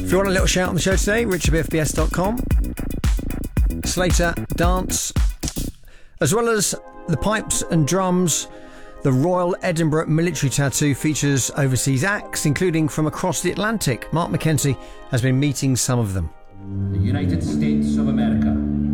If you want a little shout on the show today, richardbfbs.com. Slater Dance, as well as the pipes and drums. The Royal Edinburgh Military Tattoo features overseas acts, including from across the Atlantic. Mark McKenzie has been meeting some of them. The United States of America.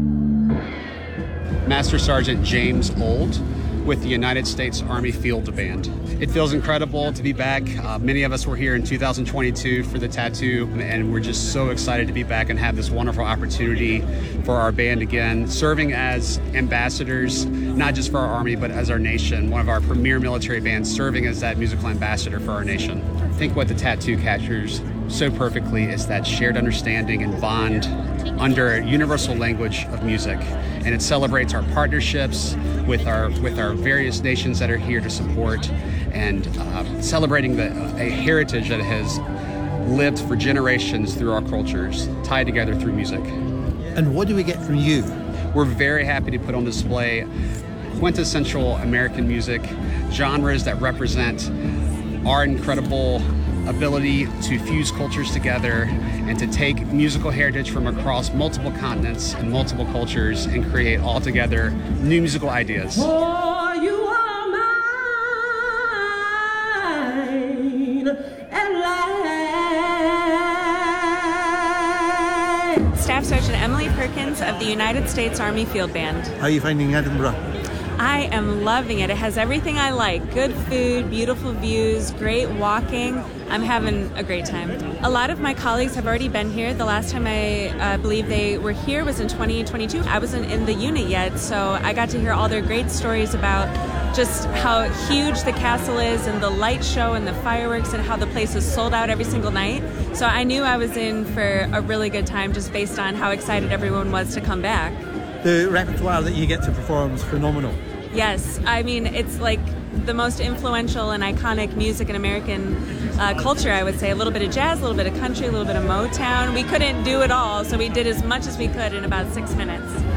Master Sergeant James Old with the United States Army Field Band. It feels incredible to be back. Many of us were here in 2022 for the tattoo, and we're just so excited to be back and have this wonderful opportunity for our band again, serving as ambassadors, not just for our Army, but as our nation, one of our premier military bands, serving as that musical ambassador for our nation. I think what the tattoo captures so perfectly is that shared understanding and bond under a universal language of music. And it celebrates our partnerships with our various nations that are here to support, and celebrating a heritage that has lived for generations through our cultures, tied together through music. And what do we get from you? We're very happy to put on display quintessential American music, genres that represent our incredible ability to fuse cultures together and to take musical heritage from across multiple continents and multiple cultures and create altogether new musical ideas. For you are mine and life. Staff Sergeant Emily Perkins of the United States Army Field Band. How are you finding Edinburgh? I am loving it. It has everything I like. Good food, beautiful views, great walking. I'm having a great time. A lot of my colleagues have already been here. The last time I believe they were here was in 2022. I wasn't in the unit yet, so I got to hear all their great stories about just how huge the castle is and the light show and the fireworks and how the place is sold out every single night. So I knew I was in for a really good time just based on how excited everyone was to come back. The repertoire that you get to perform is phenomenal. Yes, I mean, it's like the most influential and iconic music in American culture, I would say. A little bit of jazz, a little bit of country, a little bit of Motown. We couldn't do it all, so we did as much as we could in about 6 minutes.